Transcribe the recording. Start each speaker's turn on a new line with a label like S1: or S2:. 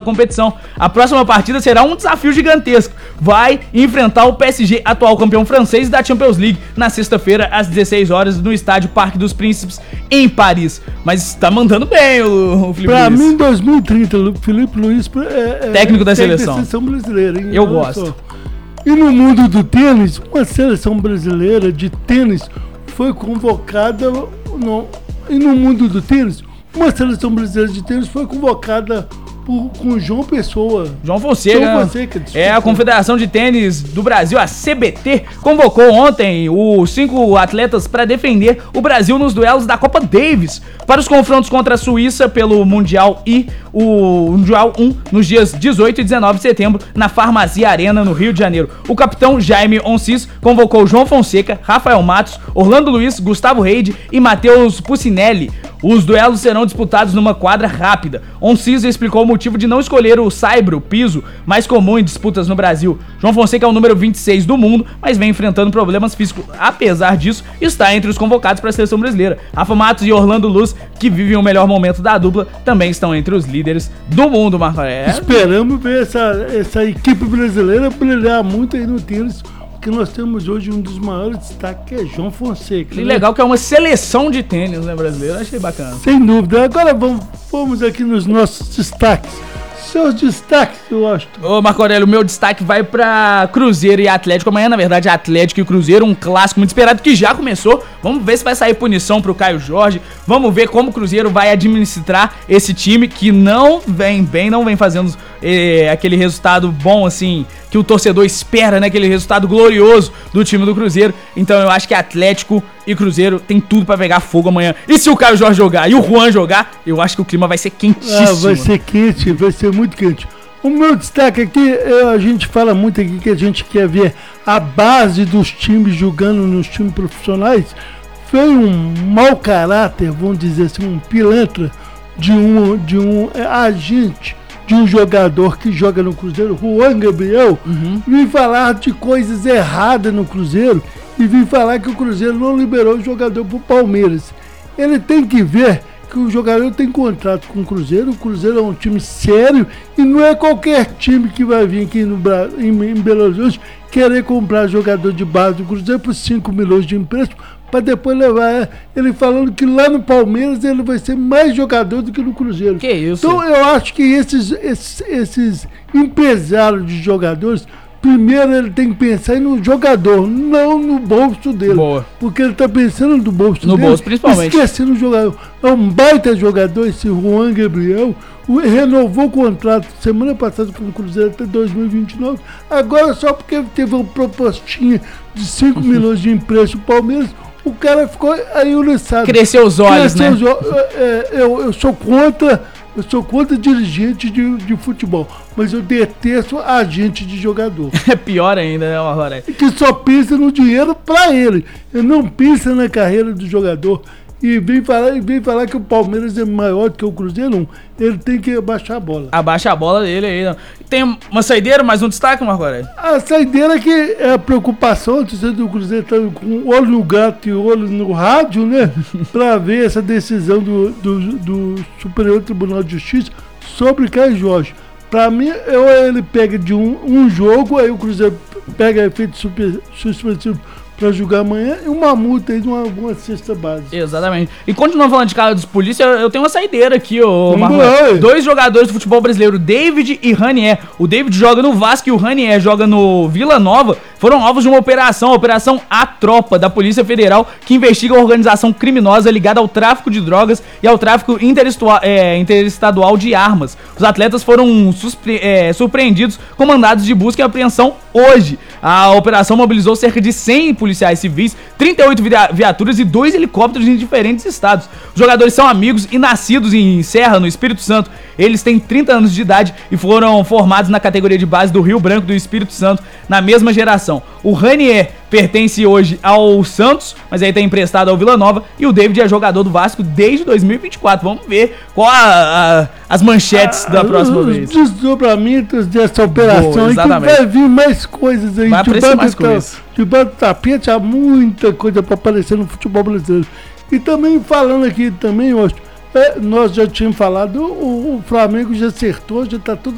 S1: competição. A próxima partida será um desafio gigantesco. Vai enfrentar o PSG, atual campeão francês da Champions League, na sexta-feira, às 16 horas, no estádio Parque dos Príncipes, em Paris. Mas tá mandando bem o Felipe Luiz.
S2: Pra mim, 2030, o Felipe Luiz
S1: técnico da seleção.
S2: Da seleção brasileira, hein?
S1: Eu gosto.
S2: E no mundo do tênis, uma seleção brasileira de tênis foi convocada. E no mundo do tênis, uma seleção brasileira de tênis foi convocada com João Pessoa.
S1: João Fonseca, a Confederação de Tênis do Brasil, a CBT, convocou ontem os 5 atletas para defender o Brasil nos duelos da Copa Davis para os confrontos contra a Suíça pelo Mundial e o Mundial 1 nos dias 18 e 19 de setembro na Farmácia Arena, no Rio de Janeiro. O capitão Jaime Onsis convocou João Fonseca, Rafael Matos, Orlando Luiz, Gustavo Reide e Matheus Pucinelli. Os duelos serão disputados numa quadra rápida. Onsis explicou o motivo de não escolher o saibro, piso, mais comum em disputas no Brasil. João Fonseca é o número 26 do mundo, mas vem enfrentando problemas físicos. Apesar disso, está entre os convocados para a seleção brasileira. Rafa Matos e Orlando Luz, que vivem o melhor momento da dupla, também estão entre os líderes do mundo, Marco Aurélio.
S2: Esperamos ver essa equipe brasileira brilhar muito aí no tênis, que nós temos hoje um dos maiores destaques, que é João Fonseca.
S1: E legal que é uma seleção de tênis, né, brasileiro? Achei bacana.
S2: Sem dúvida. Agora vamos aqui nos nossos destaques. Seus destaques, eu acho.
S1: Ô, Marco Aurélio, o meu destaque vai pra Cruzeiro e Atlético. Amanhã, na verdade, Atlético e Cruzeiro, um clássico muito esperado que já começou. Vamos ver se vai sair punição pro Caio Jorge. Vamos ver como o Cruzeiro vai administrar esse time que não vem bem, não vem fazendo aquele resultado bom, assim, que o torcedor espera, né? Aquele resultado glorioso do time do Cruzeiro. Então eu acho que Atlético e Cruzeiro tem tudo pra pegar fogo amanhã. E se o Caio Jorge jogar e o Juan jogar, eu acho que o clima vai ser quentíssimo.
S2: Vai ser quente, vai ser muito quente. O meu destaque aqui, a gente fala muito aqui que a gente quer ver a base dos times jogando nos times profissionais. Foi um mau caráter, vamos dizer assim, um pilantra de um agente, de um jogador que joga no Cruzeiro, Juan Gabriel, vim falar de coisas erradas no Cruzeiro e vim falar que o Cruzeiro não liberou o jogador pro Palmeiras. Ele tem que ver que o jogador tem contrato com o Cruzeiro é um time sério e não é qualquer time que vai vir aqui em Belo Horizonte querer comprar jogador de base do Cruzeiro por 5 milhões de empréstimo para depois levar ele falando que lá no Palmeiras ele vai ser mais jogador do que no Cruzeiro.
S1: Que isso?
S2: Então eu acho que esses empresários de jogadores, primeiro ele tem que pensar no jogador, não no bolso dele.
S1: Boa.
S2: Porque ele tá pensando no bolso dele.
S1: No bolso, principalmente.
S2: Esquecendo o jogador. É um baita jogador esse Juan Gabriel. Renovou o contrato semana passada com o Cruzeiro até 2029. Agora só porque teve uma propostinha de 5 milhões de empréstimo pro Palmeiras, o cara ficou aí oriçado.
S1: Cresceu os olhos, né?
S2: Eu sou contra dirigente de futebol, mas eu detesto agente de jogador.
S1: É pior ainda, né, Marco Aurélio?
S2: Que só pensa no dinheiro pra ele. Ele não pensa na carreira do jogador. E vem falar que o Palmeiras é maior do que o Cruzeiro, não. Ele tem que abaixar a bola.
S1: Abaixa a bola dele aí. Não. Tem uma saideira, mais um destaque, Marco Aurélio?
S2: A saideira que é a preocupação, do Cruzeiro tá com olho no gato e olho no rádio, né? Pra ver essa decisão do Superior Tribunal de Justiça sobre Caio Jorge. Pra mim, ele pega de um jogo, aí o Cruzeiro pega efeito suspensivo pra jogar amanhã e uma multa aí de alguma cesta básica.
S1: Exatamente. E continuando falando de cara dos polícia, eu tenho uma saideira aqui, ô Marco. 2 jogadores do futebol brasileiro, David e Ranier. O David joga no Vasco e o Ranier joga no Vila Nova. Foram alvos de uma operação, a Operação A Tropa, da Polícia Federal, que investiga a organização criminosa ligada ao tráfico de drogas e ao tráfico interestadual de armas. Os atletas foram surpreendidos com mandados de busca e apreensão hoje. A operação mobilizou cerca de 100 policiais civis, 38 viaturas e 2 helicópteros em diferentes estados. Os jogadores são amigos e nascidos em Serra, no Espírito Santo. Eles têm 30 anos de idade e foram formados na categoria de base do Rio Branco do Espírito Santo, na mesma geração. O Ranier pertence hoje ao Santos, mas aí tá emprestado ao Vila Nova, e o David é jogador do Vasco desde 2024. Vamos ver qual as manchetes da próxima vez.
S2: Os desdobramentos dessa operação aí, que vai vir mais coisas aí.
S1: Vai aparecer mais coisas.
S2: Debaixo do tapete, há muita coisa para aparecer no futebol brasileiro. E também falando aqui também, nós já tínhamos falado, o Flamengo já acertou, já tá tudo